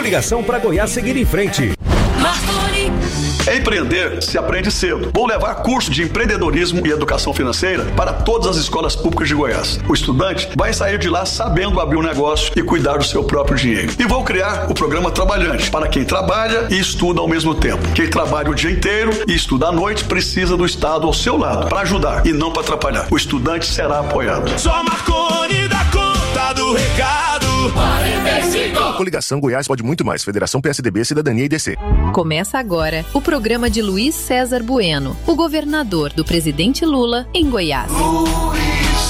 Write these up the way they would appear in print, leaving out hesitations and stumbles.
Coligação para Goiás seguir em frente. Empreender se aprende cedo. Vou levar curso de empreendedorismo e educação financeira para todas as escolas públicas de Goiás. O estudante vai sair de lá sabendo abrir um negócio e cuidar do seu próprio dinheiro. E vou criar o programa Trabalhante, para quem trabalha e estuda ao mesmo tempo. Quem trabalha o dia inteiro e estuda à noite precisa do Estado ao seu lado, para ajudar e não para atrapalhar. O estudante será apoiado. Só Marconi dá conta do recado. 45. Coligação Goiás pode muito mais. Federação PSDB, Cidadania e DC. Começa agora o programa de Luiz César Bueno, o governador do presidente Lula em Goiás. Luiz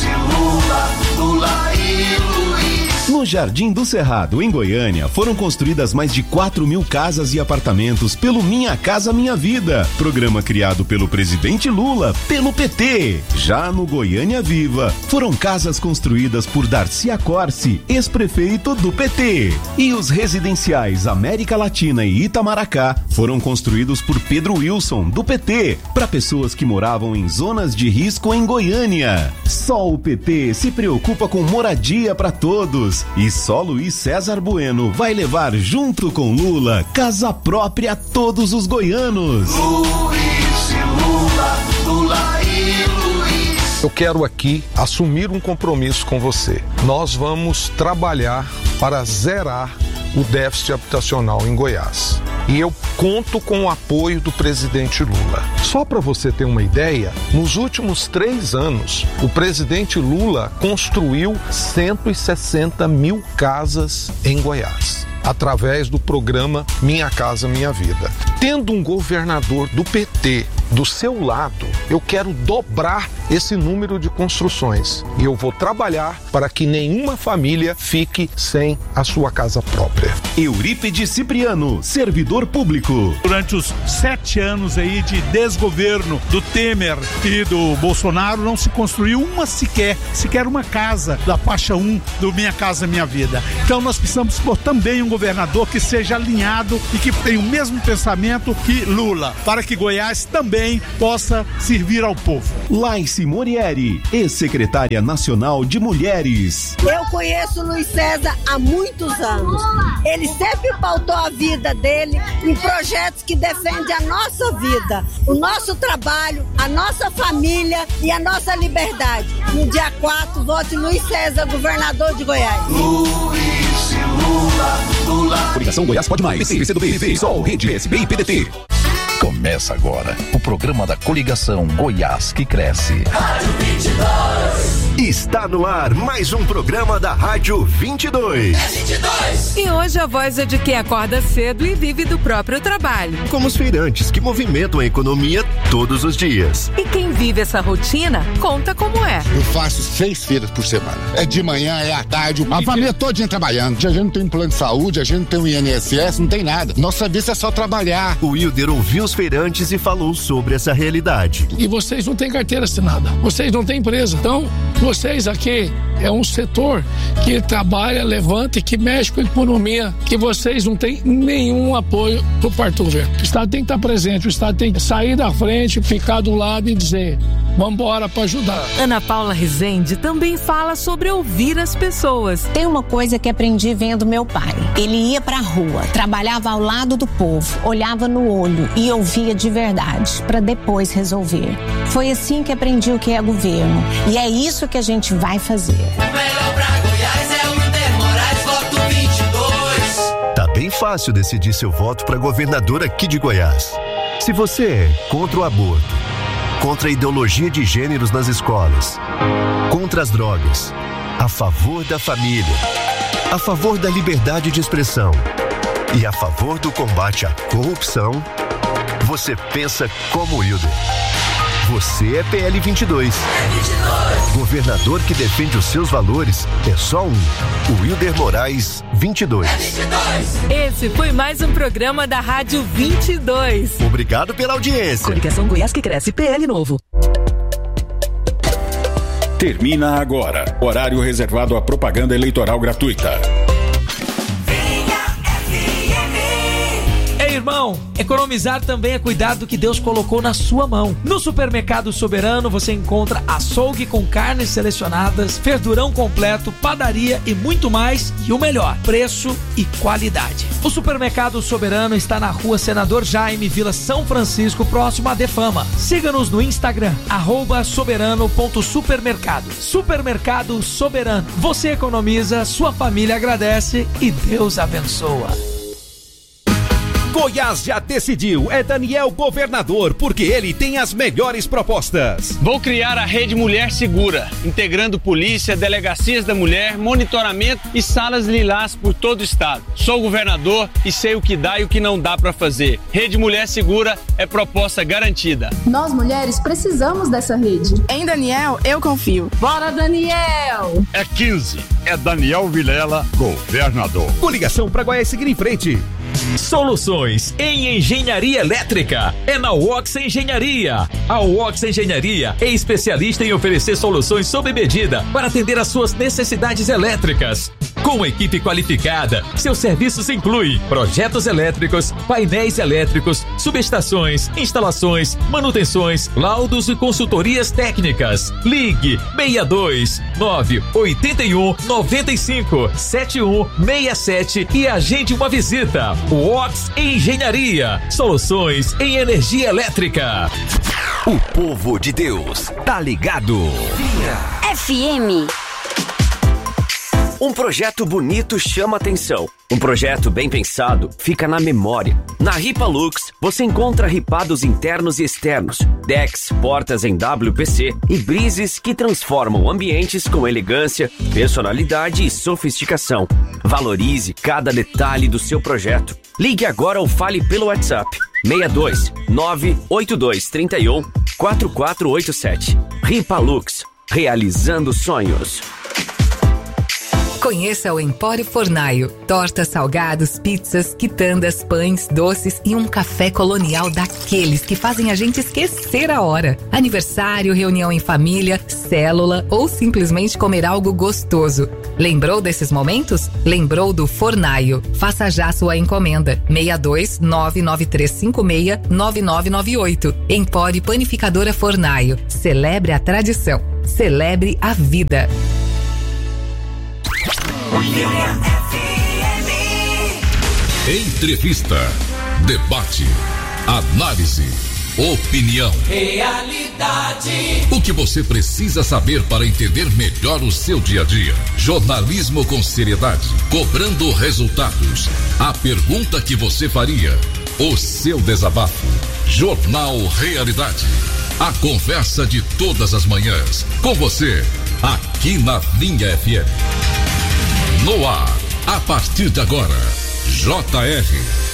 e Lula, Lula e Luiz. No Jardim do Cerrado, em Goiânia, foram construídas mais de 4.000 casas e apartamentos pelo Minha Casa Minha Vida, programa criado pelo presidente Lula, pelo PT. Já no Goiânia Viva, foram casas construídas por Darcy Acorce, ex-prefeito do PT. E os residenciais América Latina e Itamaracá foram construídos por Pedro Wilson, do PT, para pessoas que moravam em zonas de risco em Goiânia. Só o PT se preocupa com moradia para todos. E só Luiz César Bueno vai levar junto com Lula casa própria a todos os goianos. Luiz e Lula, Lula e Luiz. Eu quero aqui assumir um compromisso com você. Nós vamos trabalhar para zerar o déficit habitacional em Goiás. E eu conto com o apoio do presidente Lula. Só para você ter uma ideia, nos últimos 3 anos, o presidente Lula construiu 160 mil casas em Goiás, através do programa Minha Casa Minha Vida. Tendo um governador do PT do seu lado, eu quero dobrar esse número de construções. E eu vou trabalhar para que nenhuma família fique sem a sua casa própria. Eurípides Cipriano, servidor público. Durante os 7 anos aí de desgoverno do Temer e do Bolsonaro, não se construiu uma sequer uma casa da faixa 1 do Minha Casa Minha Vida. Então nós precisamos por também um governador que seja alinhado e que tenha o mesmo pensamento que Lula, para que Goiás também possa servir ao povo. Laice Morieri, ex-secretária nacional de Mulheres. Eu conheço o Luiz César há muitos anos. Ele sempre pautou a vida dele em projetos que defendem a nossa vida, o nosso trabalho, a nossa família e a nossa liberdade. No dia 4, vote Luiz César, governador de Goiás. Luiz e Lula, Lula. Coligação Goiás pode mais. PC, PCdoB, PV, Sol, Rede, PSB e PDT. Começa agora o programa da Coligação Goiás que Cresce. Rádio 22. Está no ar mais um programa da Rádio 22. É 22. E hoje a voz é de quem acorda cedo e vive do próprio trabalho. Como os feirantes que movimentam a economia todos os dias. E quem vive essa rotina, conta como é. Eu faço 6 feiras por semana. É de manhã, é à tarde, a família todinha trabalhando. A gente não tem plano de saúde, a gente não tem um INSS, não tem nada. Nosso serviço é só trabalhar. O Wilder ouviu os feirantes e falou sobre essa realidade. E vocês não têm carteira assinada, vocês não têm empresa. Então, vocês aqui é um setor que trabalha, levanta e que mexe com a economia, que vocês não têm nenhum apoio por parte do governo. O Estado tem que estar presente, o Estado tem que sair da frente, ficar do lado e dizer, vamos embora para ajudar. Ana Paula Rezende também fala sobre ouvir as pessoas. Tem uma coisa que aprendi vendo meu pai. Ele ia pra rua, trabalhava ao lado do povo, olhava no olho e ouvia de verdade, para depois resolver. Foi assim que aprendi o que é governo. E é isso que a gente vai fazer. O melhor pra Goiás é o Wilder Moraes, voto 22. Tá bem fácil decidir seu voto para governador aqui de Goiás. Se você é contra o aborto, contra a ideologia de gêneros nas escolas, contra as drogas, a favor da família, a favor da liberdade de expressão e a favor do combate à corrupção, você pensa como Wilder. Você é PL 22. Governador que defende os seus valores é só um. O Wilder Moraes 22. Esse foi mais um programa da Rádio 22. Obrigado pela audiência. Coligação Goiás que Cresce, PL Novo. Termina agora. Horário reservado à propaganda eleitoral gratuita. irmão, economizar também é cuidar do que Deus colocou na sua mão. No Supermercado Soberano você encontra açougue com carnes selecionadas, verdurão completo, padaria e muito mais, e o melhor, preço e qualidade. O Supermercado Soberano está na Rua Senador Jaime, Vila São Francisco, próximo à Defama. Siga-nos no Instagram, @soberano.supermercado. Supermercado Soberano. Você economiza, sua família agradece e Deus abençoa. Goiás já decidiu, é Daniel governador, porque ele tem as melhores propostas. Vou criar a Rede Mulher Segura, integrando polícia, delegacias da mulher, monitoramento e salas lilás por todo o estado. Sou governador e sei o que dá e o que não dá para fazer. Rede Mulher Segura é proposta garantida. Nós mulheres precisamos dessa rede. Em Daniel, eu confio. Bora, Daniel! É 15, é Daniel Vilela, governador. Coligação para Goiás seguir em frente. Soluções em engenharia elétrica é na UOX Engenharia. A UOX Engenharia é especialista em oferecer soluções sob medida para atender às suas necessidades elétricas. Com equipe qualificada, seus serviços incluem projetos elétricos, painéis elétricos, subestações, instalações, manutenções, laudos e consultorias técnicas. Ligue 62 981 95 7167 e agende uma visita. UOX Engenharia, soluções em energia elétrica. O povo de Deus tá ligado. FM. Um projeto bonito chama atenção. Um projeto bem pensado fica na memória. Na Ripalux, você encontra ripados internos e externos, decks, portas em WPC e brises que transformam ambientes com elegância, personalidade e sofisticação. Valorize cada detalhe do seu projeto. Ligue agora ou fale pelo WhatsApp 62 982 31 4487. Ripalux, realizando sonhos. Conheça o Empório Fornaio. Tortas, salgados, pizzas, quitandas, pães, doces e um café colonial daqueles que fazem a gente esquecer a hora. Aniversário, reunião em família, célula ou simplesmente comer algo gostoso. Lembrou desses momentos? Lembrou do Fornaio. Faça já sua encomenda. 62 99356 9998. Empório Panificadora Fornaio. Celebre a tradição. Celebre a vida. Entrevista, debate, análise, opinião. Realidade. O que você precisa saber para entender melhor o seu dia a dia. Jornalismo com seriedade, cobrando resultados. A pergunta que você faria. O seu desabafo. Jornal Realidade. A conversa de todas as manhãs. Com você, aqui na Linha FM. No ar, a partir de agora, JR.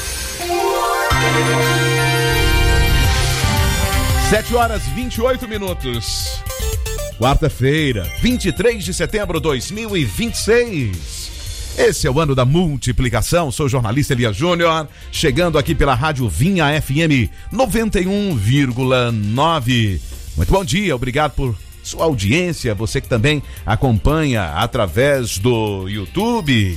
7h28. Quarta-feira, 23 de setembro de 2026. Esse é o ano da multiplicação. Sou o jornalista Elias Júnior, chegando aqui pela Rádio Vinha FM 91,9. Muito bom dia, obrigado por sua audiência, você que também acompanha através do YouTube.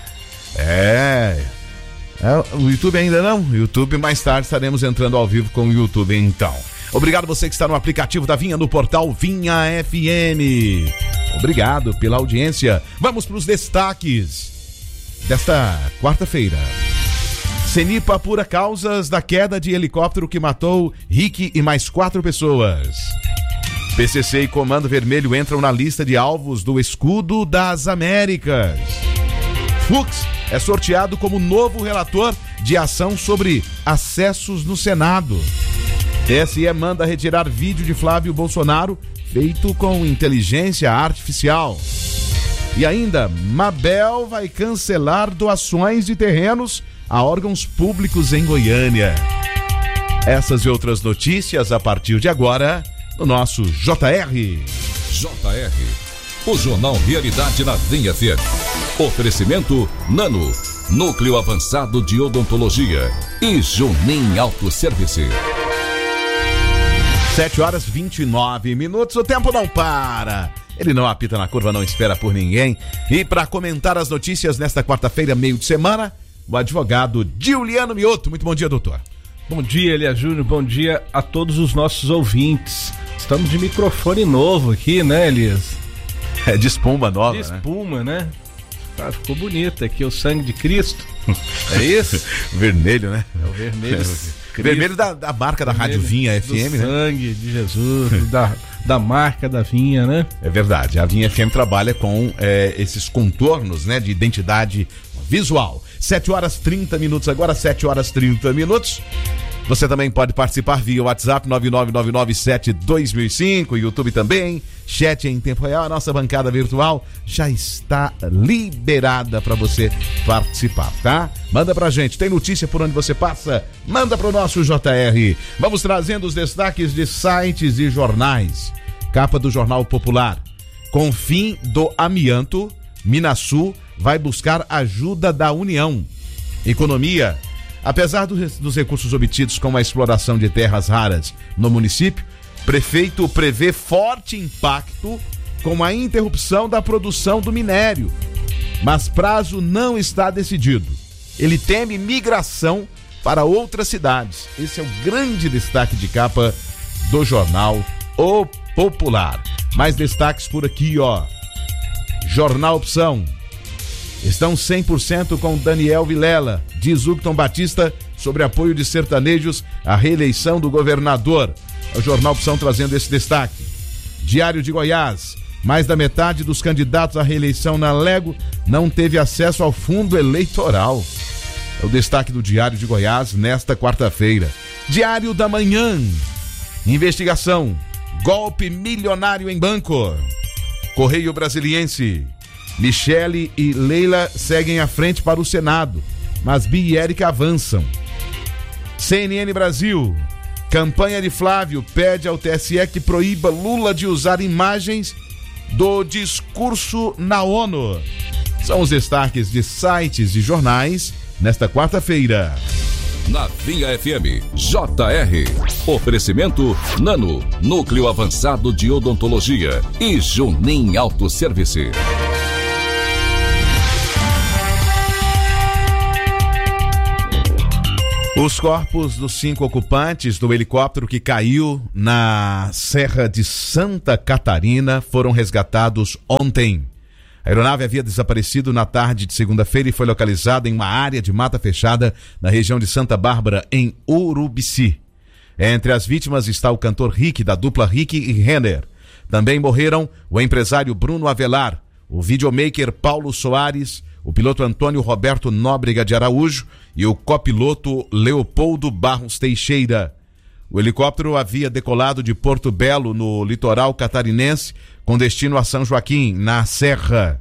O YouTube ainda não? O YouTube mais tarde estaremos entrando ao vivo com o YouTube então. Obrigado você que está no aplicativo da Vinha, no portal Vinha FM. Obrigado pela audiência. Vamos para os destaques desta quarta-feira. Cenipa apura causas da queda de helicóptero que matou Rick e mais 4 pessoas. PCC e Comando Vermelho entram na lista de alvos do Escudo das Américas. Fux é sorteado como novo relator de ação sobre acessos no Senado. TSE manda retirar vídeo de Flávio Bolsonaro feito com inteligência artificial. E ainda, Mabel vai cancelar doações de terrenos a órgãos públicos em Goiânia. Essas e outras notícias a partir de agora no nosso JR. JR, o Jornal Realidade na Vinha FM. Oferecimento Nano, Núcleo Avançado de Odontologia e Junim Autosservice. 7h29. O tempo não para. Ele não apita na curva, não espera por ninguém. E para comentar as notícias nesta quarta-feira, meio de semana, o advogado Giuliano Mioto. Muito bom dia, doutor. Bom dia, Elias Júnior, bom dia a todos os nossos ouvintes. Estamos de microfone novo aqui, né, Elias? É de espuma nova, de espuma, né? Ah, ficou bonito aqui, o sangue de Cristo. É isso? Vermelho, né? É o vermelho. Vermelho da marca da Rádio Vinha FM, né? Sangue de Jesus, da marca da Vinha, né? É verdade, a Vinha FM trabalha com esses contornos, né, de identidade visual. 7h30 agora, 7h30. Você também pode participar via WhatsApp 999972005, YouTube também, chat em tempo real. A nossa bancada virtual já está liberada para você participar, tá? Manda pra gente, tem notícia por onde você passa? Manda pro nosso JR. Vamos trazendo os destaques de sites e jornais. Capa do Jornal Popular. Com fim do amianto, Minasul vai buscar ajuda da União. Economia. Apesar dos recursos obtidos com a exploração de terras raras no município, prefeito prevê forte impacto com a interrupção da produção do minério. Mas prazo não está decidido. Ele teme migração para outras cidades. Esse é o grande destaque de capa do Jornal O Popular. Mais destaques por aqui, ó. Jornal Opção. Estão 100% com Daniel Vilela, diz Hucton Batista, sobre apoio de sertanejos à reeleição do governador. O Jornal Opção trazendo esse destaque. Diário de Goiás. Mais da metade dos candidatos à reeleição na Lego não teve acesso ao fundo eleitoral. É o destaque do Diário de Goiás nesta quarta-feira. Diário da Manhã. Investigação. Golpe milionário em banco. Correio Brasiliense. Michele e Leila seguem à frente para o Senado, mas Bia e Érica avançam. CNN Brasil. Campanha de Flávio pede ao TSE que proíba Lula de usar imagens do discurso na ONU. São os destaques de sites e jornais nesta quarta-feira. Na Vinha FM, JR. Oferecimento Nano, Núcleo Avançado de Odontologia e Junim Autosservice. Os corpos dos 5 ocupantes do helicóptero que caiu na Serra de Santa Catarina foram resgatados ontem. A aeronave havia desaparecido na tarde de segunda-feira e foi localizada em uma área de mata fechada na região de Santa Bárbara, em Urubici. Entre as vítimas está o cantor Rick, da dupla Rick e Renner. Também morreram o empresário Bruno Avelar, o videomaker Paulo Soares, o piloto Antônio Roberto Nóbrega de Araújo e o copiloto Leopoldo Barros Teixeira. O helicóptero havia decolado de Porto Belo, no litoral catarinense, com destino a São Joaquim, na Serra.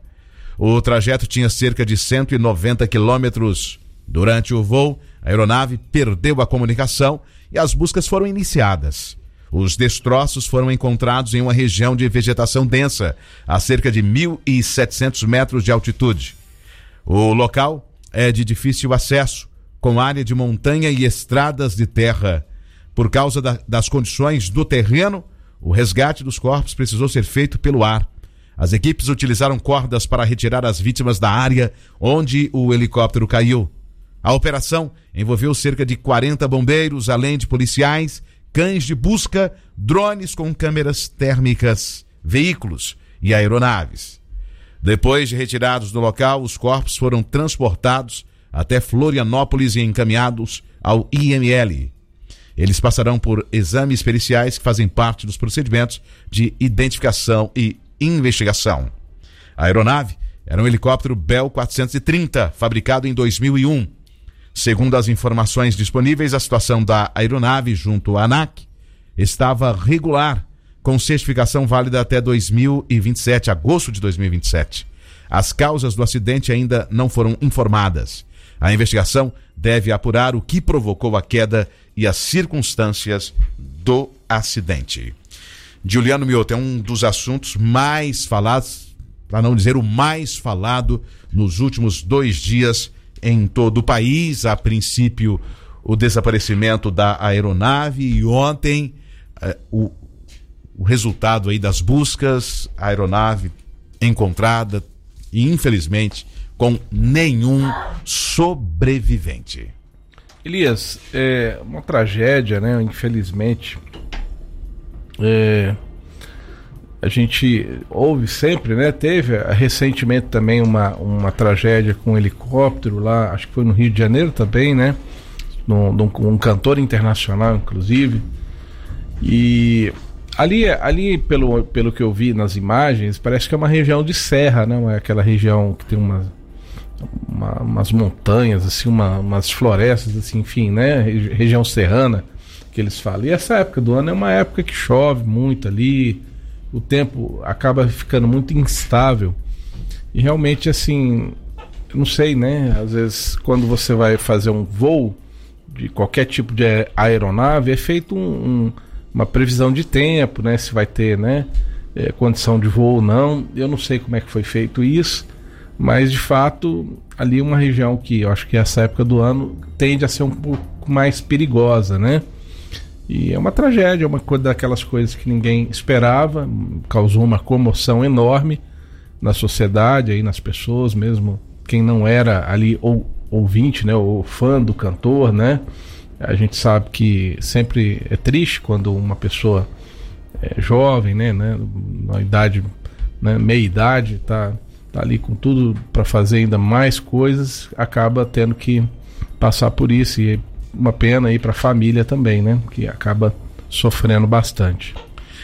O trajeto tinha cerca de 190 quilômetros. Durante o voo, a aeronave perdeu a comunicação e as buscas foram iniciadas. Os destroços foram encontrados em uma região de vegetação densa, a cerca de 1.700 metros de altitude. O local é de difícil acesso, com área de montanha e estradas de terra. Por causa das condições do terreno, o resgate dos corpos precisou ser feito pelo ar. As equipes utilizaram cordas para retirar as vítimas da área onde o helicóptero caiu. A operação envolveu cerca de 40 bombeiros, além de policiais, cães de busca, drones com câmeras térmicas, veículos e aeronaves. Depois de retirados do local, os corpos foram transportados até Florianópolis e encaminhados ao IML. Eles passarão por exames periciais que fazem parte dos procedimentos de identificação e investigação. A aeronave era um helicóptero Bell 430, fabricado em 2001. Segundo as informações disponíveis, a situação da aeronave junto à ANAC estava regular, com certificação válida até 2027, agosto de 2027. As causas do acidente ainda não foram informadas. A investigação deve apurar o que provocou a queda e as circunstâncias do acidente. Giuliano Mioto, é um dos assuntos mais falados, para não dizer o mais falado, nos últimos 2 dias em todo o país. A princípio, o desaparecimento da aeronave e ontem o resultado aí das buscas, a aeronave encontrada e infelizmente com nenhum sobrevivente. Elias, é uma tragédia, né? Infelizmente, a gente ouve sempre, né? Teve recentemente também uma tragédia com um helicóptero lá, acho que foi no Rio de Janeiro também, né? Um cantor internacional, inclusive. E ali pelo que eu vi nas imagens, parece que é uma região de serra, né? É aquela região que tem umas montanhas, assim, umas florestas, assim, enfim, né? Região serrana, que eles falam. E essa época do ano é uma época que chove muito ali, o tempo acaba ficando muito instável. E realmente, assim, eu não sei, né? Às vezes, quando você vai fazer um voo de qualquer tipo de aeronave, é feito uma previsão de tempo, né? Se vai ter, né, condição de voo ou não. Eu não sei como é que foi feito isso, mas de fato ali é uma região que eu acho que essa época do ano tende a ser um pouco mais perigosa, né? E é uma tragédia, é uma coisa daquelas coisas que ninguém esperava, causou uma comoção enorme na sociedade, aí nas pessoas, mesmo quem não era ali ouvinte, né, ou fã do cantor, né? A gente sabe que sempre é triste quando uma pessoa jovem, né, na idade, né, meia idade, tá ali com tudo para fazer ainda mais coisas, acaba tendo que passar por isso, e uma pena aí para a família também, né, que acaba sofrendo bastante.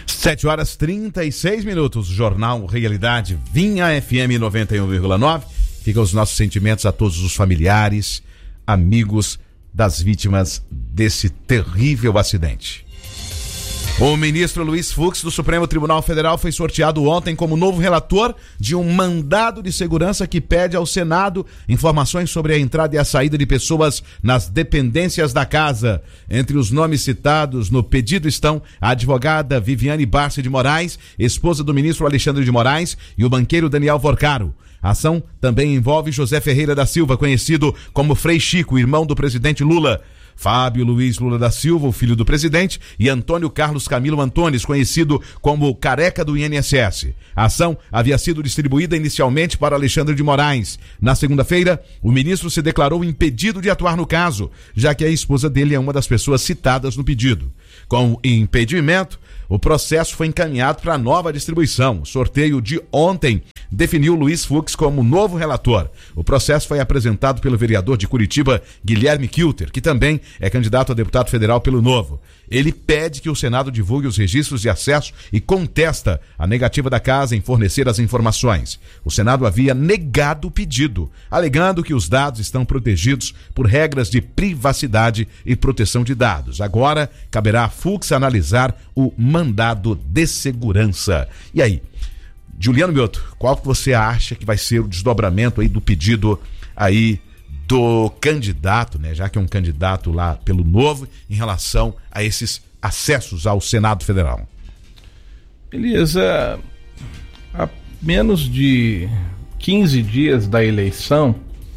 7h36, Jornal Realidade, Vinha FM 91,9. Fica os nossos sentimentos a todos os familiares, amigos das vítimas desse terrível acidente. O ministro Luiz Fux, do Supremo Tribunal Federal, foi sorteado ontem como novo relator de um mandado de segurança que pede ao Senado informações sobre a entrada e a saída de pessoas nas dependências da casa. Entre os nomes citados no pedido estão a advogada Viviane Barça de Moraes, esposa do ministro Alexandre de Moraes, e o banqueiro Daniel Vorcaro. A ação também envolve José Ferreira da Silva, conhecido como Frei Chico, irmão do presidente Lula, Fábio Luiz Lula da Silva, o filho do presidente, e Antônio Carlos Camilo Antunes, conhecido como Careca do INSS. A ação havia sido distribuída inicialmente para Alexandre de Moraes. Na segunda-feira, o ministro se declarou impedido de atuar no caso, já que a esposa dele é uma das pessoas citadas no pedido. Com o impedimento, o processo foi encaminhado para nova distribuição. O sorteio de ontem definiu Luiz Fux como novo relator. O processo foi apresentado pelo vereador de Curitiba, Guilherme Kilter, que também é candidato a deputado federal pelo Novo. Ele pede que o Senado divulgue os registros de acesso e contesta a negativa da casa em fornecer as informações. O Senado havia negado o pedido, alegando que os dados estão protegidos por regras de privacidade e proteção de dados. Agora, caberá a Fux analisar o mandado de segurança. E aí, Juliano Mioto, qual que você acha que vai ser o desdobramento aí do pedido aí do candidato, né, já que é um candidato lá pelo Novo, em relação a esses acessos ao Senado Federal? Beleza. Há menos de 15 dias da eleição,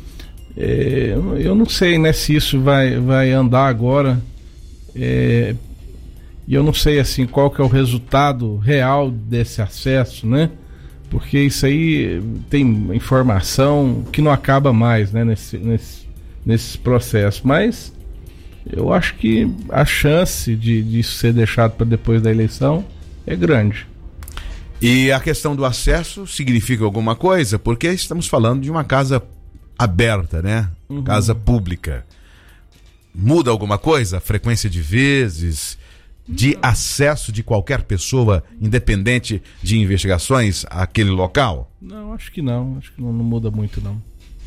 eu não sei, né, se isso vai andar agora, e eu não sei assim qual que é o resultado real desse acesso, né? Porque isso aí tem informação que não acaba mais, né, nesse processo. Mas eu acho que a chance de isso ser deixado para depois da eleição é grande. E a questão do acesso significa alguma coisa? Porque estamos falando de uma casa aberta, né? Uhum. Casa pública. Muda alguma coisa? A frequência de vezes, de acesso de qualquer pessoa, independente de investigações, àquele local? Não, acho que não muda muito não.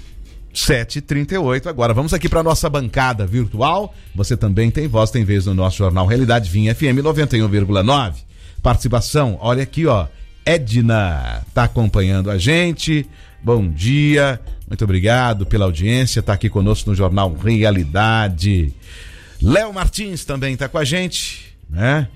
7h38, agora vamos aqui para nossa bancada virtual. Você também tem voz, tem vez no nosso Jornal Realidade Vinha FM 91,9. Participação, olha aqui, ó, Edna tá acompanhando a gente. Bom dia, muito obrigado pela audiência, tá aqui conosco no Jornal Realidade. Léo Martins também tá com a gente, né?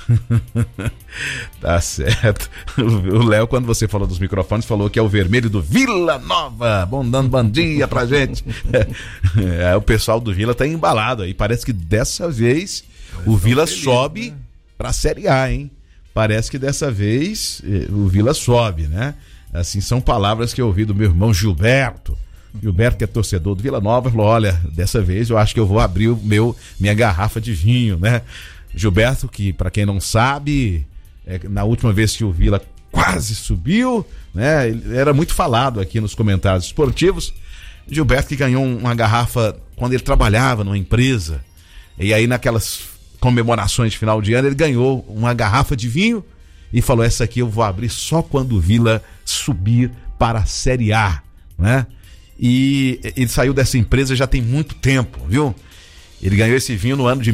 Tá certo. O Léo, quando você falou dos microfones, falou que é o vermelho do Vila Nova. Dando bom dia pra gente. O pessoal do Vila tá embalado aí. Parece que dessa vez o Vila sobe, né, pra Série A, hein? Parece que dessa vez o Vila sobe, né? Assim, são palavras que eu ouvi do meu irmão Gilberto, Gilberto, que é torcedor do Vila Nova, falou: olha, dessa vez eu acho que eu vou abrir minha garrafa de vinho, né? Gilberto, que para quem não sabe, na última vez que o Vila quase subiu, né? Ele era muito falado aqui nos comentários esportivos. Gilberto, que ganhou uma garrafa quando ele trabalhava numa empresa, e aí naquelas comemorações de final de ano ele ganhou uma garrafa de vinho e falou: essa aqui eu vou abrir só quando o Vila subir para a Série A, né? E ele saiu dessa empresa já tem muito tempo, viu? Ele ganhou esse vinho no ano de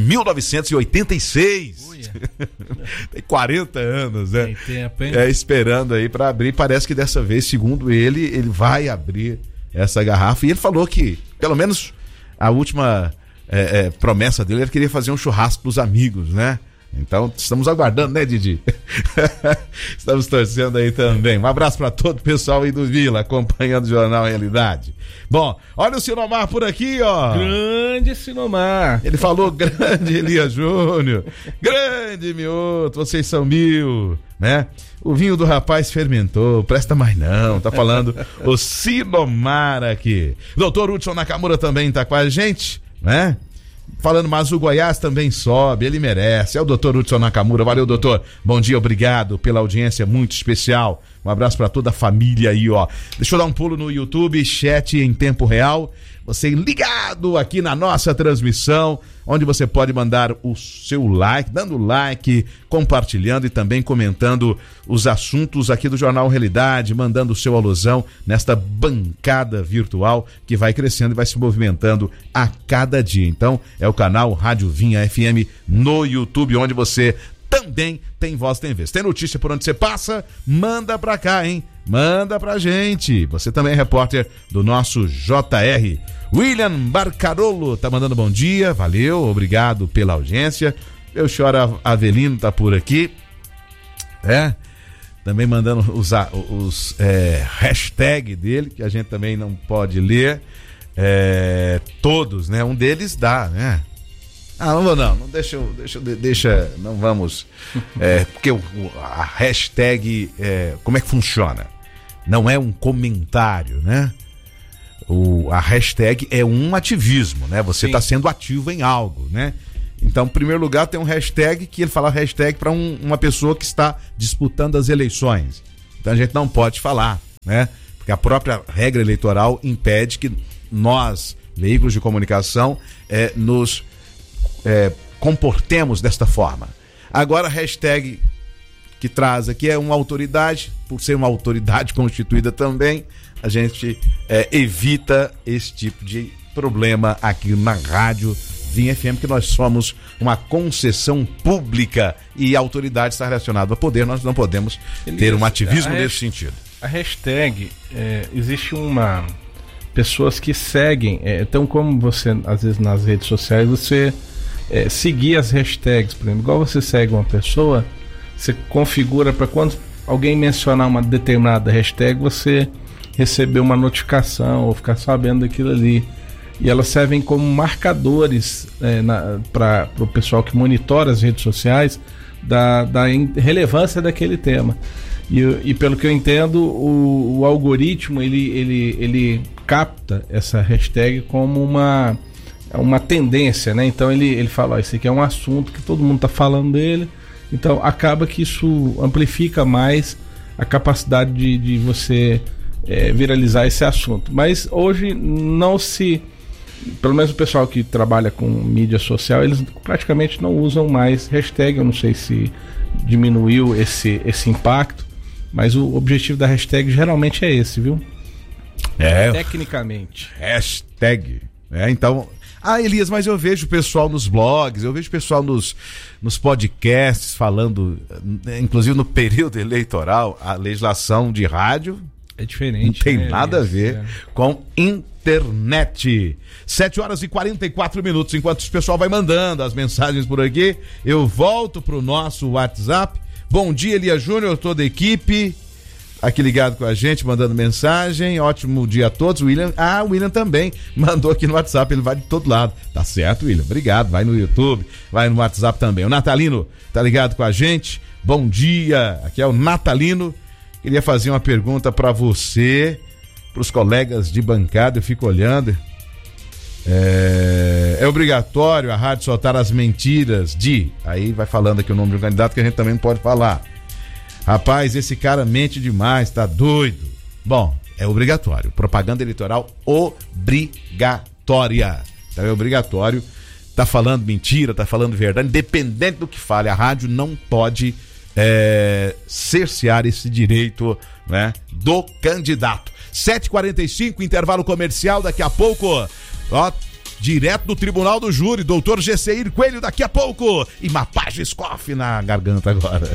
1986. Tem 40 anos, né? Tem tempo, hein? Esperando aí para abrir. Parece que dessa vez, segundo ele vai abrir essa garrafa. E ele falou que, pelo menos, a última promessa dele, ele queria fazer um churrasco pros amigos, né? Então, estamos aguardando, né, Didi? Estamos torcendo aí também. Um abraço para todo o pessoal aí do Vila, acompanhando o Jornal Realidade. Bom, olha o Sinomar por aqui, ó. Grande Sinomar. Ele falou: grande Elias Júnior, grande Mioto, vocês são 1000, né? O vinho do rapaz fermentou, presta mais não, tá falando o Sinomar aqui. Doutor Hudson Nakamura também tá com a gente, né? Falando, mas o Goiás também sobe, ele merece. É o doutor Hudson Nakamura. Valeu, doutor. Bom dia, obrigado pela audiência muito especial. Um abraço para toda a família aí, ó. Deixa eu dar um pulo no YouTube, chat em tempo real. Você ligado aqui na nossa transmissão, onde você pode mandar o seu like, dando like, compartilhando e também comentando os assuntos aqui do Jornal Realidade, mandando o seu alusão nesta bancada virtual que vai crescendo e vai se movimentando a cada dia. Então, é o canal Rádio Vinha FM no YouTube, onde você também tem voz, tem vez. Tem notícia por onde você passa? Manda pra cá, hein? Manda pra gente. Você também é repórter do nosso JR. William Barcarolo tá mandando bom dia, valeu, obrigado pela audiência. Eu choro Avelino tá por aqui, também mandando os hashtag dele, que a gente também não pode ler, todos, né? Um deles dá, né? Não vou não deixa, não vamos, porque a hashtag, como é que funciona? Não é um comentário, né? A hashtag é um ativismo, né? Você está sendo ativo em algo, né? Então, em primeiro lugar, tem um hashtag que ele fala hashtag para uma pessoa que está disputando as eleições. Então a gente não pode falar, né? Porque a própria regra eleitoral impede que nós, veículos de comunicação, nos comportemos desta forma. Agora, a hashtag que traz aqui é uma autoridade, por ser uma autoridade constituída também, a gente evita esse tipo de problema aqui na Rádio Vinha FM, que nós somos uma concessão pública e a autoridade está relacionada ao poder, nós não podemos ter um ativismo nesse sentido. A hashtag, existe pessoas que seguem, então como você, às vezes nas redes sociais, você seguir as hashtags, por exemplo, igual você segue uma pessoa, você configura para quando alguém mencionar uma determinada hashtag, você receber uma notificação ou ficar sabendo daquilo ali. E elas servem como marcadores para o pessoal que monitora as redes sociais da relevância daquele tema. E pelo que eu entendo, o algoritmo ele capta essa hashtag como uma tendência, né? Então ele fala: esse aqui é um assunto que todo mundo está falando dele. Então acaba que isso amplifica mais a capacidade de você viralizar esse assunto. Mas hoje não se... Pelo menos o pessoal que trabalha com mídia social, eles praticamente não usam mais hashtag. Eu não sei se diminuiu esse impacto, mas o objetivo da hashtag geralmente é esse, viu? Tecnicamente. Hashtag. Então... Elias, mas eu vejo o pessoal nos blogs, eu vejo o pessoal nos podcasts falando, inclusive no período eleitoral, a legislação de rádio é diferente. Não tem nada a ver com internet. 7h44, enquanto o pessoal vai mandando as mensagens por aqui, eu volto pro nosso WhatsApp. Bom dia, Elias Júnior, toda a equipe aqui ligado com a gente, mandando mensagem. Ótimo dia a todos. O William também mandou aqui no WhatsApp, ele vai de todo lado. Tá certo, William, obrigado. Vai no YouTube, vai no WhatsApp também. O Natalino tá ligado com a gente. Bom dia, aqui é o Natalino. Queria fazer uma pergunta para você. pros colegas de bancada, eu fico olhando. É obrigatório a rádio soltar as mentiras de... Aí vai falando aqui o nome de um candidato que a gente também não pode falar. Rapaz, esse cara mente demais, tá doido. Bom, é obrigatório. Propaganda eleitoral obrigatória. Então é obrigatório. Tá falando mentira, tá falando verdade. Independente do que fale, a rádio não pode cercear esse direito, né, do candidato. 7h45, intervalo comercial. Daqui a pouco, ó, direto do Tribunal do Júri, doutor Gesseir Coelho daqui a pouco. E Mapage Scoff na garganta agora.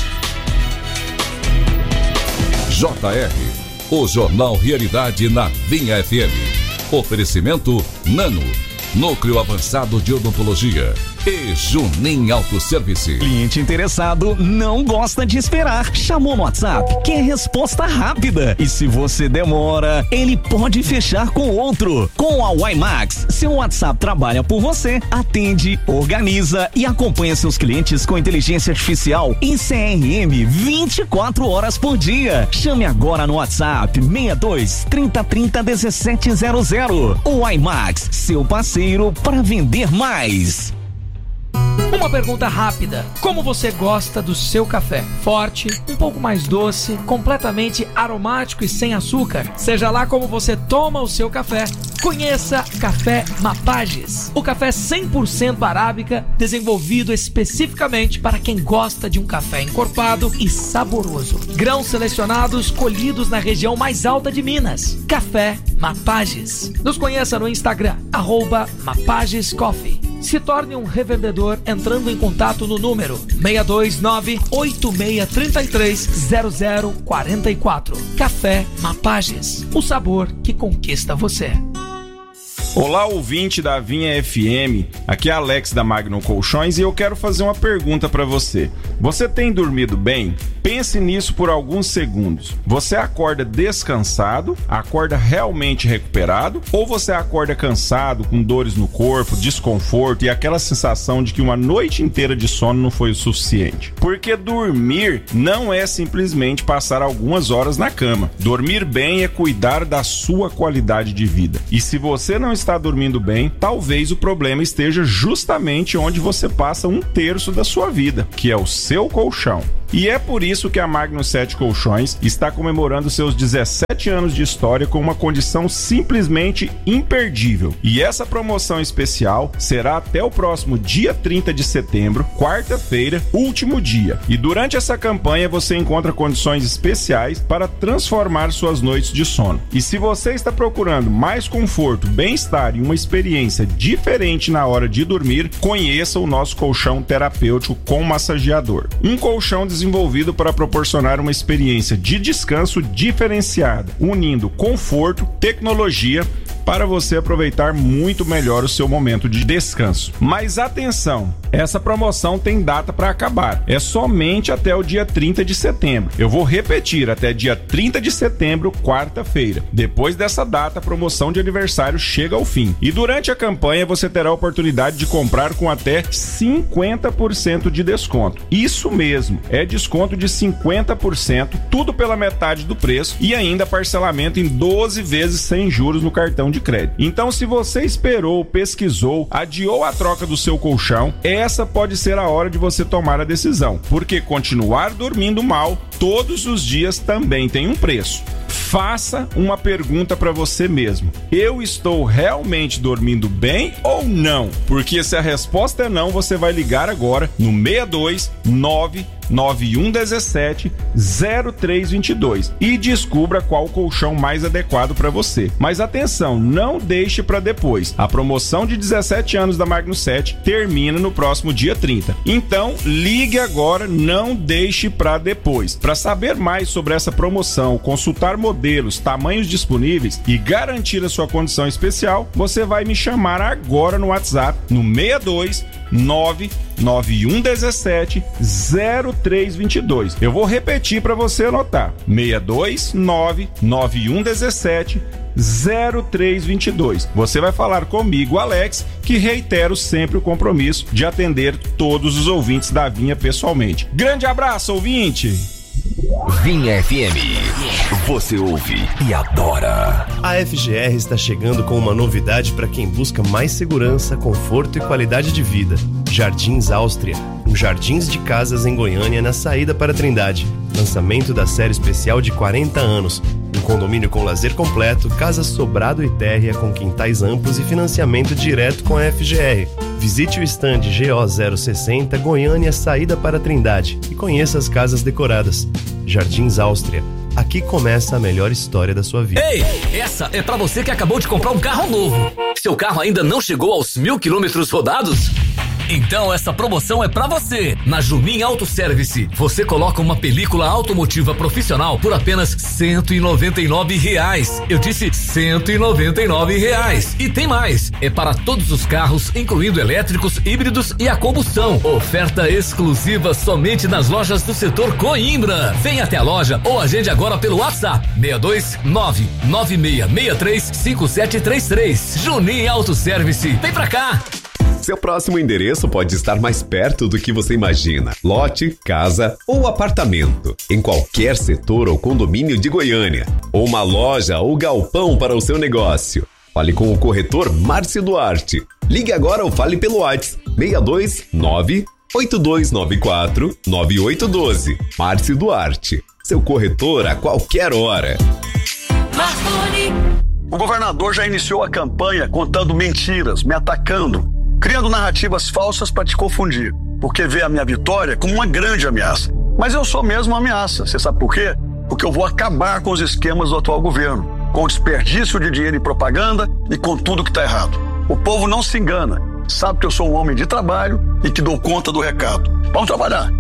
JR, o Jornal Realidade na Vinha FM. Oferecimento Nano, Núcleo Avançado de Odontologia e Junim Autosservice. Cliente interessado não gosta de esperar. Chamou no WhatsApp, quer resposta rápida. E se você demora, ele pode fechar com outro. Com a WiMax, seu WhatsApp trabalha por você, atende, organiza e acompanha seus clientes com inteligência artificial em CRM 24 horas por dia. Chame agora no WhatsApp 62 30 30 1700. O WiMax, seu parceiro para vender mais. Uma pergunta rápida: como você gosta do seu café? Forte, um pouco mais doce, completamente aromático e sem açúcar? Seja lá como você toma o seu café, conheça Café Mapages. O café 100% arábica, desenvolvido especificamente para quem gosta de um café encorpado e saboroso. Grãos selecionados colhidos na região mais alta de Minas. Café Mapages. Nos conheça no Instagram, @MapagesCoffee. Se torne um revendedor entrando em contato no número 629-8633-0044. Café Mapages, o sabor que conquista você. Olá, ouvinte da Vinha FM, aqui é Alex da Magnum Colchões e eu quero fazer uma pergunta para você. Você tem dormido bem? Pense nisso por alguns segundos. Você acorda descansado, acorda realmente recuperado, ou você acorda cansado, com dores no corpo, desconforto e aquela sensação de que uma noite inteira de sono não foi o suficiente? Porque dormir não é simplesmente passar algumas horas na cama. Dormir bem é cuidar da sua qualidade de vida. E se você não está dormindo bem, talvez o problema esteja justamente onde você passa 1/3 da sua vida, que é o seu colchão. E é por isso que a Magnum 7 Colchões está comemorando seus 17 anos de história com uma condição simplesmente imperdível. E essa promoção especial será até o próximo dia 30 de setembro, quarta-feira, último dia. E durante essa campanha você encontra condições especiais para transformar suas noites de sono. E se você está procurando mais conforto, bem-estar e uma experiência diferente na hora de dormir, conheça o nosso colchão terapêutico com massageador. Um colchão desenvolvido para proporcionar uma experiência de descanso diferenciada, unindo conforto, tecnologia, para você aproveitar muito melhor o seu momento de descanso. Mas atenção, essa promoção tem data para acabar. É somente até o dia 30 de setembro. Eu vou repetir, até dia 30 de setembro, quarta-feira. Depois dessa data, a promoção de aniversário chega ao fim. E durante a campanha você terá a oportunidade de comprar com até 50% de desconto. Isso mesmo, é desconto de 50%, tudo pela metade do preço e ainda parcelamento em 12 vezes sem juros no cartão de crédito. Então, se você esperou, pesquisou, adiou a troca do seu colchão, essa pode ser a hora de você tomar a decisão, porque continuar dormindo mal todos os dias também tem um preço. Faça uma pergunta para você mesmo: eu estou realmente dormindo bem ou não? Porque se a resposta é não, você vai ligar agora no 62 99117 0322 e descubra qual o colchão mais adequado para você. Mas atenção, não deixe para depois. A promoção de 17 anos da Magnum 7 termina no próximo dia 30. Então, ligue agora, não deixe para depois. Para saber mais sobre essa promoção, consultar modelos, tamanhos disponíveis e garantir a sua condição especial, você vai me chamar agora no WhatsApp no 62 99117 0322. Eu vou repetir para você anotar: 62 99117 0322. Você vai falar comigo, Alex, que reitero sempre o compromisso de atender todos os ouvintes da Vinha pessoalmente. Grande abraço, ouvinte! Vinha FM. Você ouve e adora. A FGR está chegando com uma novidade para quem busca mais segurança, conforto e qualidade de vida. Jardins Áustria, um jardins de casas em Goiânia na saída para Trindade. Lançamento da série especial de 40 anos. Um condomínio com lazer completo, casa sobrado e térrea com quintais amplos e financiamento direto com a FGR. Visite o stand GO060 Goiânia saída para Trindade e conheça as casas decoradas. Jardins Áustria. Aqui começa a melhor história da sua vida. Ei, essa é pra você que acabou de comprar um carro novo. Seu carro ainda não chegou aos 1.000 quilômetros rodados? Então essa promoção é pra você. Na Jumin Auto Service, você coloca uma película automotiva profissional por apenas R$199. Eu disse R$199. E tem mais. É para todos os carros, incluindo elétricos, híbridos e a combustão. Oferta exclusiva somente nas lojas do setor Coimbra. Vem até a loja ou agende agora pelo WhatsApp 62996635733. Jumin Auto Service. Vem pra cá. Seu próximo endereço pode estar mais perto do que você imagina. Lote, casa ou apartamento. Em qualquer setor ou condomínio de Goiânia. Ou uma loja ou galpão para o seu negócio. Fale com o corretor Márcio Duarte. Ligue agora ou fale pelo WhatsApp 629-8294-9812. Márcio Duarte. Seu corretor a qualquer hora. O governador já iniciou a campanha contando mentiras, me atacando, criando narrativas falsas para te confundir, porque vê a minha vitória como uma grande ameaça. Mas eu sou mesmo uma ameaça. Você sabe por quê? Porque eu vou acabar com os esquemas do atual governo, com o desperdício de dinheiro em propaganda e com tudo que está errado. O povo não se engana, sabe que eu sou um homem de trabalho e que dou conta do recado. Vamos trabalhar.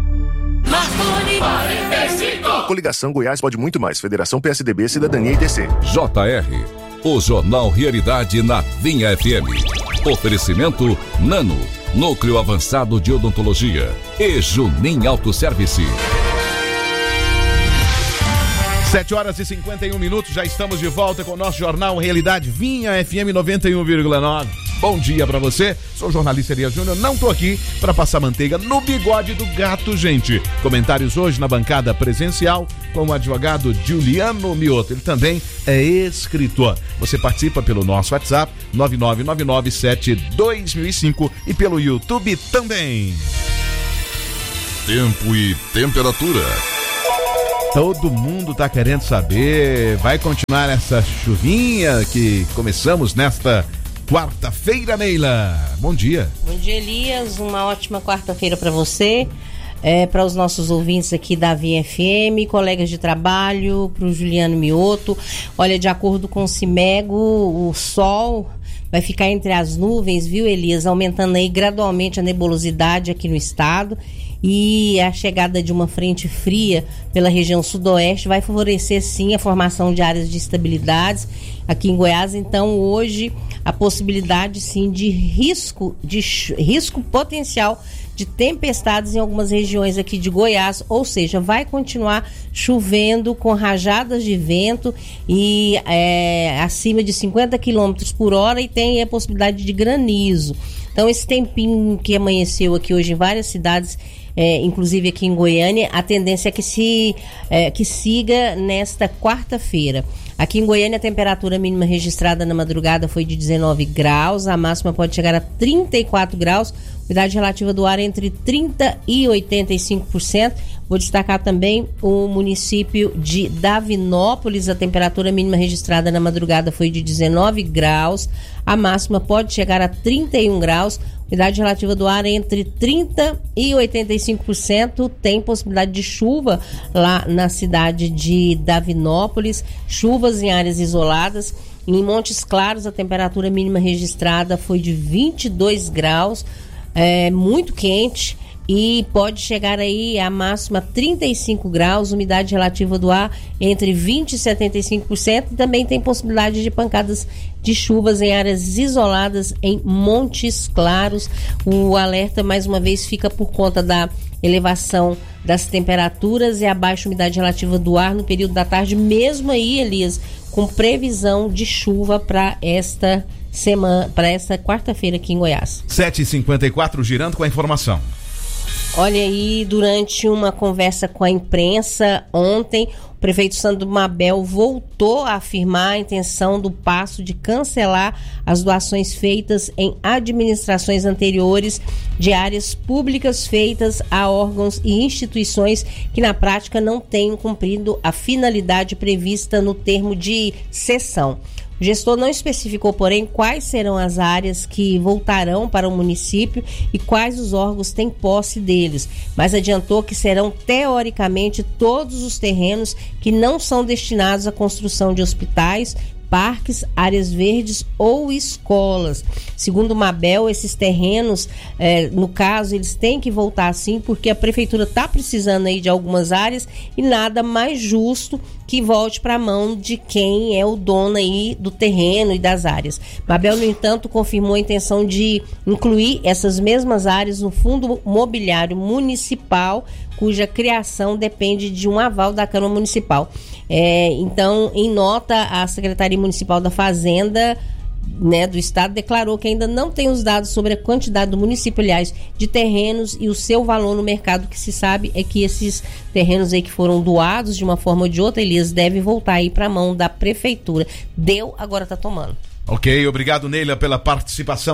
Coligação Goiás pode muito mais. Federação PSDB, Cidadania e DC. JR, o Jornal Realidade na Vinha FM. Oferecimento Nano, Núcleo Avançado de Odontologia e Jumin Auto Service. 7h51, já estamos de volta com o nosso Jornal Realidade Vinha FM 91,9. Bom dia pra você, sou o jornalista Elias Júnior, não tô aqui pra passar manteiga no bigode do gato, gente. Comentários hoje na bancada presencial com o advogado Juliano Mioto, ele também é escritor. Você participa pelo nosso WhatsApp 999972005 e pelo YouTube também. Tempo e temperatura. Todo mundo tá querendo saber, vai continuar essa chuvinha que começamos nesta quarta-feira, Neila? Bom dia. Bom dia, Elias. Uma ótima quarta-feira para você, para os nossos ouvintes aqui da Vinha FM, colegas de trabalho, para o Juliano Mioto. Olha, de acordo com o Cimego, o sol vai ficar entre as nuvens, viu, Elias? Aumentando aí gradualmente a nebulosidade aqui no estado. E a chegada de uma frente fria pela região sudoeste vai favorecer sim a formação de áreas de instabilidades aqui em Goiás. Então hoje a possibilidade sim de risco potencial de tempestades em algumas regiões aqui de Goiás, ou seja, vai continuar chovendo com rajadas de vento e acima de 50 km por hora e tem a possibilidade de granizo. Então esse tempinho que amanheceu aqui hoje em várias cidades, inclusive aqui em Goiânia, a tendência é que siga nesta quarta-feira. Aqui em Goiânia, a temperatura mínima registrada na madrugada foi de 19 graus, a máxima pode chegar a 34 graus, umidade relativa do ar entre 30% e 85%. Vou destacar também o município de Davinópolis, a temperatura mínima registrada na madrugada foi de 19 graus, a máxima pode chegar a 31 graus, umidade relativa do ar entre 30% e 85%, tem possibilidade de chuva lá na cidade de Davinópolis, chuvas em áreas isoladas. Em Montes Claros, a temperatura mínima registrada foi de 22 graus, muito quente, e pode chegar aí a máxima 35 graus, umidade relativa do ar entre 20% e 75%, e também tem possibilidade de pancadas de chuvas em áreas isoladas em Montes Claros. O alerta mais uma vez fica por conta da elevação das temperaturas e a baixa umidade relativa do ar no período da tarde, mesmo aí, Elias, com previsão de chuva para esta semana, para esta quarta-feira aqui em Goiás. 7h54, girando com a informação. Olha aí, durante uma conversa com a imprensa ontem, o prefeito Sandro Mabel voltou a afirmar a intenção do Paço de cancelar as doações feitas em administrações anteriores de áreas públicas feitas a órgãos e instituições que na prática não tenham cumprido a finalidade prevista no termo de cessão. O gestor não especificou, porém, quais serão as áreas que voltarão para o município e quais os órgãos têm posse deles, mas adiantou que serão, teoricamente, todos os terrenos que não são destinados à construção de hospitais, parques, áreas verdes ou escolas. Segundo o Mabel, esses terrenos, no caso, eles têm que voltar sim, porque a prefeitura está precisando aí de algumas áreas e nada mais justo que volte para a mão de quem é o dono aí do terreno e das áreas. Mabel, no entanto, confirmou a intenção de incluir essas mesmas áreas no Fundo Mobiliário Municipal, cuja criação depende de um aval da Câmara Municipal. Então, em nota, a Secretaria Municipal da Fazenda, né, do Estado declarou que ainda não tem os dados sobre a quantidade do município, aliás, de terrenos e o seu valor no mercado. O que se sabe é que esses terrenos aí que foram doados de uma forma ou de outra, Elias, devem voltar aí para a mão da prefeitura. Deu, agora tá tomando. Ok, obrigado, Neila, pela participação.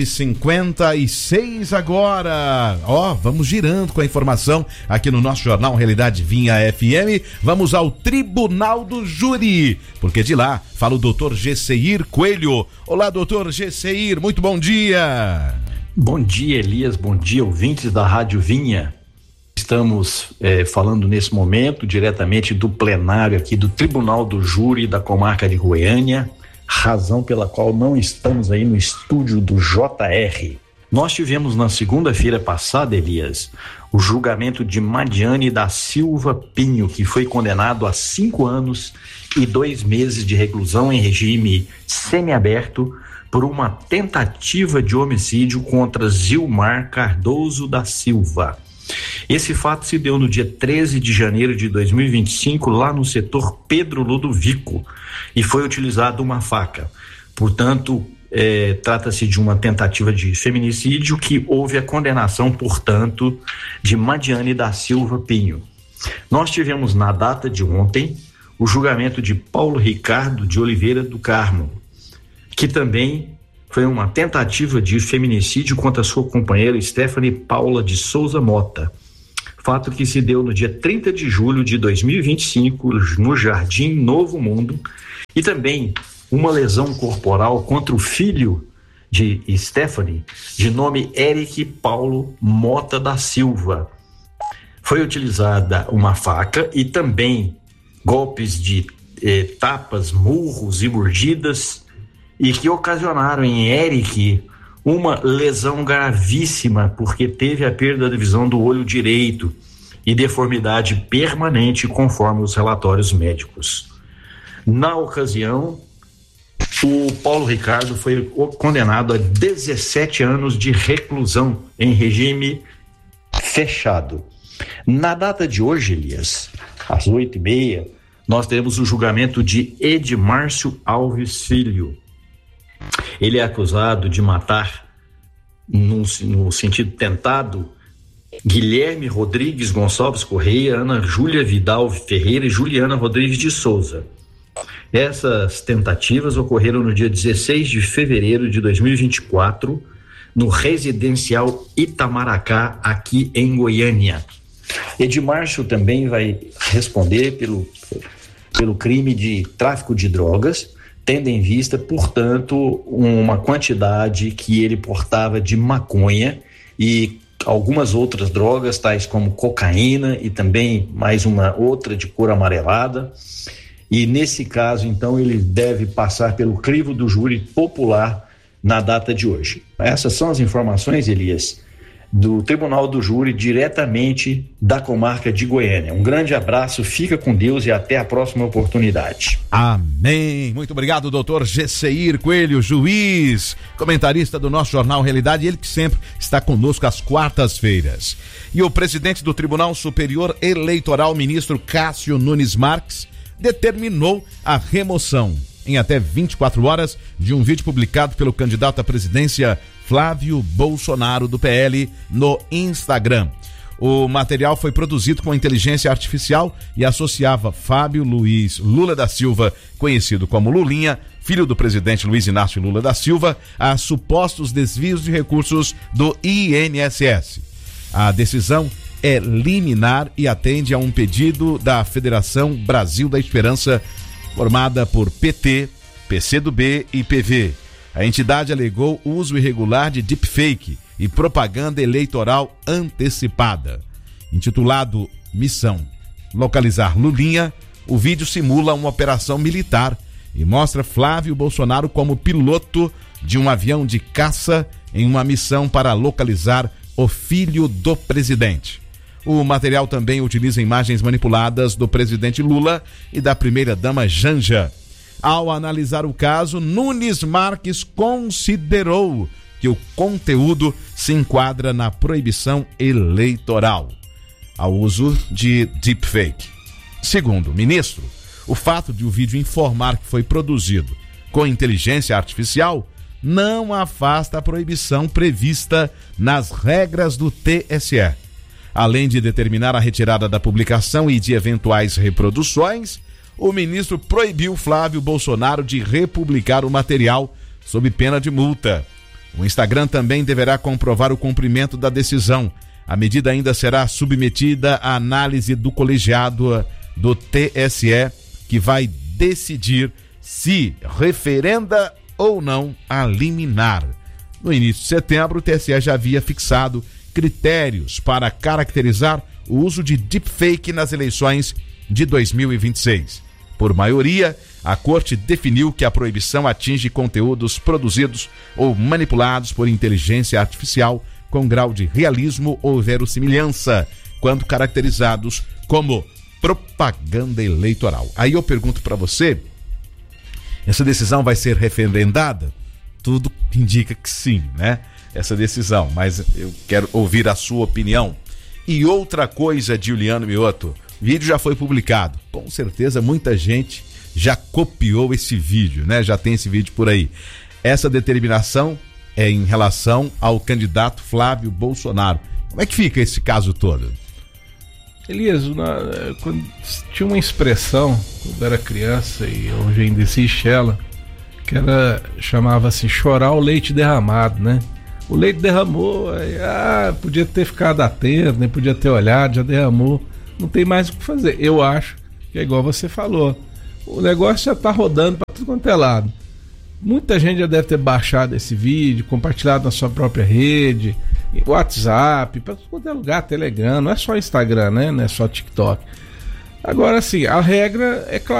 7h56 agora. Vamos girando com a informação aqui no nosso jornal Realidade Vinha FM. Vamos ao Tribunal do Júri, porque de lá fala o doutor Gesseir Coelho. Olá, doutor Gesseir, muito bom dia. Bom dia, Elias, bom dia, ouvintes da Rádio Vinha. Estamos falando nesse momento diretamente do plenário aqui do Tribunal do Júri da Comarca de Goiânia, razão pela qual não estamos aí no estúdio do JR. Nós tivemos na segunda-feira passada, Elias, o julgamento de Madiane da Silva Pinho, que foi condenado a 5 anos e 2 meses de reclusão em regime semiaberto por uma tentativa de homicídio contra Zilmar Cardoso da Silva. Esse fato se deu no dia 13 de janeiro de 2025, lá no setor Pedro Ludovico, e foi utilizada uma faca. Portanto, trata-se de uma tentativa de feminicídio que houve a condenação, portanto, de Madiane da Silva Pinho. Nós tivemos na data de ontem o julgamento de Paulo Ricardo de Oliveira do Carmo, que também foi uma tentativa de feminicídio contra sua companheira Stephanie Paula de Souza Mota. Fato que se deu no dia 30 de julho de 2025, no Jardim Novo Mundo, e também uma lesão corporal contra o filho de Stephanie, de nome Eric Paulo Mota da Silva. Foi utilizada uma faca e também golpes de tapas, murros e mordidas, e que ocasionaram em Eric uma lesão gravíssima, porque teve a perda da visão do olho direito e deformidade permanente, conforme os relatórios médicos. Na ocasião, o Paulo Ricardo foi condenado a 17 anos de reclusão em regime fechado. Na data de hoje, Elias, às 8h30, nós temos o julgamento de Edmárcio Alves Filho. Ele é acusado de matar, no sentido tentado, Guilherme Rodrigues Gonçalves Correia, Ana Júlia Vidal Ferreira e Juliana Rodrigues de Souza. Essas tentativas ocorreram no dia 16 de fevereiro de 2024, no residencial Itamaracá, aqui em Goiânia. Edmárcio também vai responder pelo crime de tráfico de drogas, tendo em vista, portanto, uma quantidade que ele portava de maconha e algumas outras drogas, tais como cocaína e também mais uma outra de cor amarelada. E nesse caso, então, ele deve passar pelo crivo do júri popular na data de hoje. Essas são as informações, Elias, do Tribunal do Júri, diretamente da comarca de Goiânia. Um grande abraço, fica com Deus e até a próxima oportunidade. Amém. Muito obrigado, doutor Gesseir Coelho, juiz, comentarista do nosso Jornal Realidade, ele que sempre está conosco às quartas-feiras. E o presidente do Tribunal Superior Eleitoral, ministro Cássio Nunes Marques, determinou a remoção em até 24 horas de um vídeo publicado pelo candidato à presidência Flávio Bolsonaro do PL no Instagram. O material foi produzido com inteligência artificial e associava Fábio Luiz Lula da Silva, conhecido como Lulinha, filho do presidente Luiz Inácio Lula da Silva, a supostos desvios de recursos do INSS. A decisão é liminar e atende a um pedido da Federação Brasil da Esperança, formada por PT, PCdoB e PV. A entidade alegou uso irregular de deepfake e propaganda eleitoral antecipada. Intitulado Missão Localizar Lulinha, o vídeo simula uma operação militar e mostra Flávio Bolsonaro como piloto de um avião de caça em uma missão para localizar o filho do presidente. O material também utiliza imagens manipuladas do presidente Lula e da primeira-dama Janja. Ao analisar o caso, Nunes Marques considerou que o conteúdo se enquadra na proibição eleitoral ao uso de deepfake. Segundo o ministro, o fato de o vídeo informar que foi produzido com inteligência artificial não afasta a proibição prevista nas regras do TSE. Além de determinar a retirada da publicação e de eventuais reproduções, o ministro proibiu Flávio Bolsonaro de republicar o material sob pena de multa. O Instagram também deverá comprovar o cumprimento da decisão. A medida ainda será submetida à análise do colegiado do TSE, que vai decidir se referenda ou não a liminar. No início de setembro, o TSE já havia fixado critérios para caracterizar o uso de deepfake nas eleições de 2026. Por maioria, a Corte definiu que a proibição atinge conteúdos produzidos ou manipulados por inteligência artificial com grau de realismo ou verossimilhança, quando caracterizados como propaganda eleitoral. Aí eu pergunto para você, essa decisão vai ser referendada? Tudo indica que sim, né? Essa decisão, mas eu quero ouvir a sua opinião. E outra coisa, Juliano Mioto, o vídeo já foi publicado, com certeza muita gente já copiou esse vídeo, né? Já tem esse vídeo por aí. Essa determinação é em relação ao candidato Flávio Bolsonaro. Como é que fica esse caso todo? Elias, quando tinha uma expressão, quando era criança, e hoje ainda existe ela, que chamava-se chorar o leite derramado, né? O leite derramou, podia ter ficado atento, nem podia ter olhado, já derramou, não tem mais o que fazer. Eu acho que é igual você falou, o negócio já está rodando para tudo quanto é lado. Muita gente já deve ter baixado esse vídeo, compartilhado na sua própria rede, WhatsApp, para tudo quanto é lugar, Telegram, não é só Instagram, né? Não é só TikTok. Agora sim, a regra é clara.